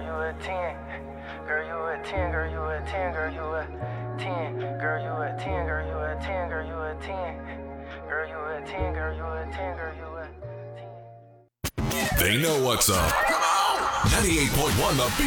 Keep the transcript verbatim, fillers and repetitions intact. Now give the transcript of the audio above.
you a ten. Girl, you a ten, girl, you a ten, girl, you a ten. Girl, you a ten, girl, you a ten, girl, you a ten. Girl, you a ten, girl, you a ten, girl, you a ten. They know what's up. ninety-eight point one The Beat.